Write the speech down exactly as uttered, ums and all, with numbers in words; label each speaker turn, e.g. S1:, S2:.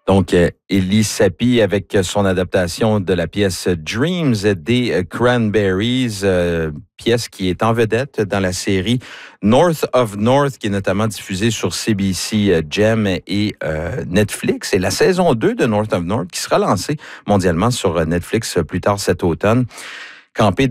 S1: Donc, euh, Élie Sapie avec son adaptation de la pièce Dreams des Cranberries, euh, pièce qui est en vedette dans la série North of North, qui est notamment diffusée sur C B C Gem et euh, Netflix. Et la saison deux de North of North qui sera lancée mondialement sur Netflix plus tard cet automne. Campé